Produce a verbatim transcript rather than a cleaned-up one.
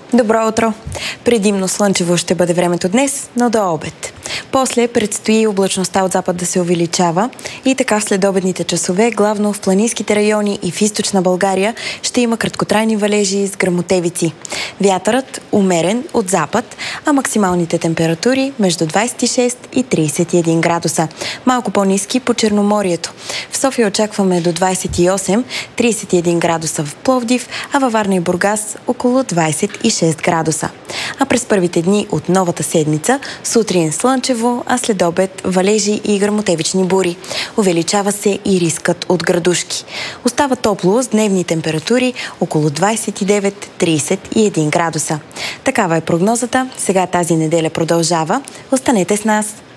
Добро утро! Предимно слънчево ще бъде времето днес, но до обед. После предстои облачността от запад да се увеличава и така в следобедните часове, главно в планинските райони и в източна България, ще има краткотрайни валежи с гръмотевици. Вятърът умерен от запад, а максималните температури между двадесет и шест и тридесет и един градуса. Малко по-ниски по Черноморието. В София очакваме до двадесет и осем - тридесет и един градуса в Пловдив, а във Варна и Бургас около двадесет и шест градуса. А през първите дни от новата седмица сутрин слънчево, а след обед валежи и гръмотевични бури. Увеличава се и рискът от градушки. Остава топло с дневни температури около двадесет и девет - тридесет и един градуса. Такава е прогнозата. Сега тази неделя продължава. Останете с нас!